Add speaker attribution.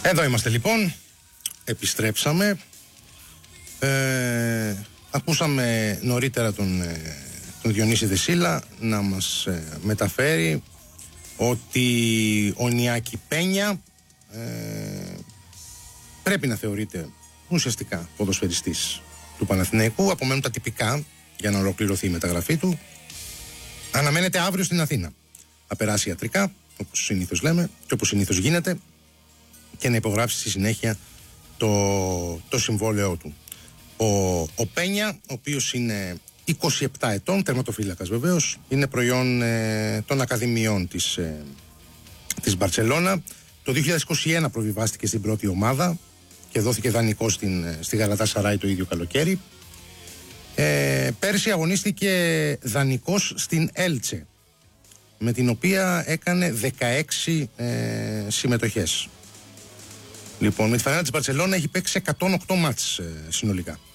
Speaker 1: Εδώ είμαστε λοιπόν, επιστρέψαμε, ακούσαμε νωρίτερα τον Διονύση Δεσίλα να μας μεταφέρει ότι ο Νιάκη Πένια πρέπει να θεωρείται ουσιαστικά ποδοσφαιριστής του Παναθηναϊκού. Απομένουν τα τυπικά για να ολοκληρωθεί η μεταγραφή του. Αναμένεται αύριο στην Αθήνα να περάσει ιατρικά, όπως συνήθως λέμε και όπως συνήθως γίνεται, και να υπογράψει στη συνέχεια το συμβόλαιό του. Ο Πένια, ο οποίος είναι 27 ετών, τερματοφύλακας βεβαίως, είναι προϊόν των ακαδημιών της Μπαρτσελώνα. Το 2021 προβιβάστηκε στην πρώτη ομάδα και δόθηκε δανεικό στη Γαλατασαράι το ίδιο καλοκαίρι. Πέρσι αγωνίστηκε δανεικός στην Έλτσε, με την οποία έκανε 16 συμμετοχές. Λοιπόν, με τη φανέλα της Μπαρτσελώνα έχει παίξει 108 μάτς συνολικά.